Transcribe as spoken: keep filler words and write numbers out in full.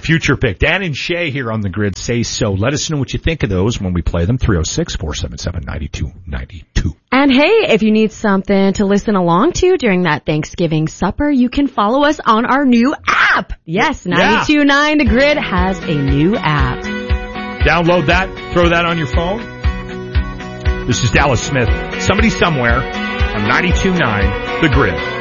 future pick. Dan and Shay here on the Grid say so. Let us know what you think of those when we play them. three oh six, four seven seven, nine two nine two. And hey, if you need something to listen along to during that Thanksgiving supper, you can follow us on our new app. Yes, ninety-two point nine The Grid has a new app. Download that. Throw that on your phone. This is Dallas Smith. Somebody somewhere on ninety-two point nine The Grid.